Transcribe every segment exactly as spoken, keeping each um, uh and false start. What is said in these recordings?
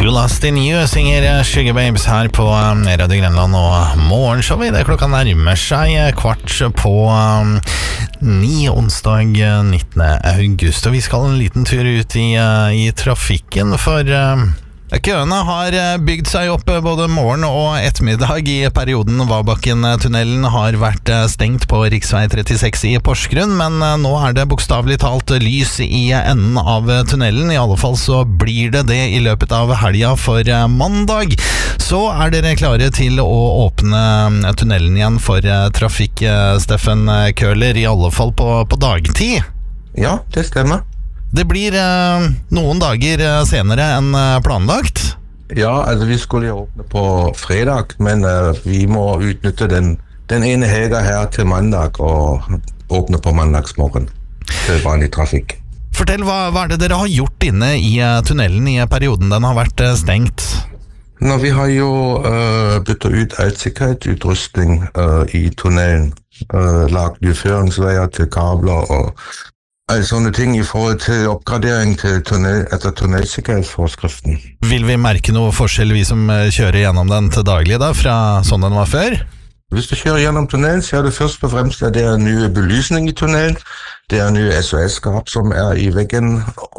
Too Lost in You synger Sugar Babes her på Radio Grenland og morgenshowet. Det klokka nærmer seg kvart på um, ni onsdag nittende august, og vi skal en liten tur ut i, uh, i trafikken, for uh, køene har bygd seg opp både morgen og ettermiddag i perioden. Vabakken-tunnelen har vært stengt på riksvei trettiseks i Porsgrunn, men nå er det bokstavelig talt lys i enden av tunnelen. I alle fall så blir det det i løpet av helga, for mandag så er dere klare til å åpne tunnelen igjen for trafikk, Steffen Køhler, i alle fall på, på dagtid. Ja, det stemmer. Det blir eh, noen dager senere enn planlagt. Ja, altså vi skulle jo åpne på fredag, men uh, vi må utnytte den, den ene helga her til mandag og åpne på mandagsmorgen til vanlig trafikk. Fortell, hva, hva er det dere har gjort inne i tunnelen i perioden den har vært stengt? Nå, vi har jo uh, byttet ut alt sikkerhetsutrustning uh, i tunnelen, uh, lagt nye føringsveier til kabler og alle sånne ting i forhold til oppgradering til tunnel, etter tunnelsikkerhetsforskriften. Vil vi merke noe forskjell, vi som kjører gjennom den til daglig da, fra sånn den var før? Hvis du kjører gjennom tunnelen, så er det først og fremst at det er nye belysning i tunnelen, det er nye S O S-skap som er i veggen,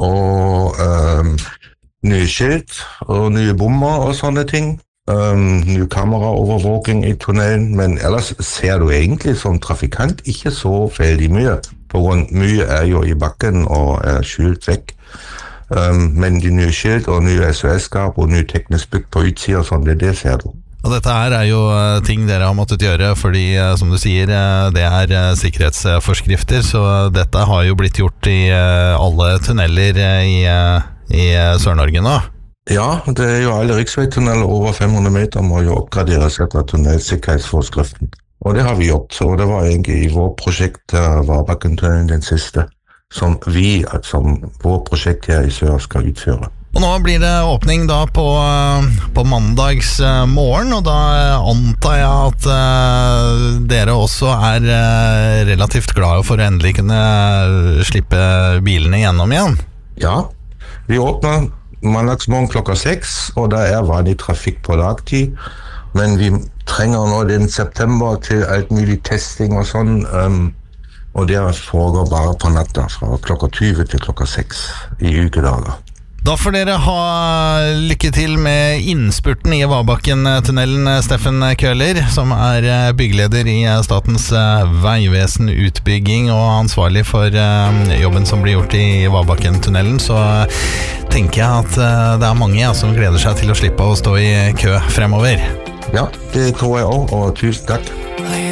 og um, nye skilt, og nye bommer og sånne ting. Um, nye kameraovervåking i tunnelen, men ellers ser du egentlig som trafikant ikke så veldig mye. På grunn mye er jo i bakken og er skjult vekk. Um, men de nye skilt og nye S O S-skap og nye teknisk bygg på utsida og sånn, det, det ser du. Og dette her er jo ting dere har måttet gjøre, fordi som du sier, det er sikkerhetsforskrifter, så dette har jo blitt gjort i alle tunneler i, i Sør-Norge nå. Ja, det er jo alle riksveitunneler over fem hundre meter må jo oppgraderes etter tunnelsikkerhetsforskriften. Og det har vi gjort, og det var egentlig i vårt prosjekt Vabakken-tunnelen den siste, som vi, som vårt prosjekt her i Sør skal utføre. Og nå blir det åpning da på, på mandags morgen, og da antar jeg at uh, dere også er uh, relativt glade for å endelig kunne slippe bilene gjennom igjen. Ja, vi åpner mandagsmorgen klokka seks, og det er vanlig trafikk på dagtid, men vi trenger nå den september til alt mulig testing og sånn, um, og det foregår bare på natta fra klokka tyve til klokka seks i ukedager. Da får dere ha lykke til med innspurten i Vabakken-tunnelen, Steffen Køhler, som er byggeleder i Statens vegvesen utbygging og ansvarlig for jobben som blir gjort i Vabakken-tunnelen. Så tenker jeg at det er mange som gleder seg til å slippe å stå i kø fremover. Ja, det tror jeg også, og tusen takk.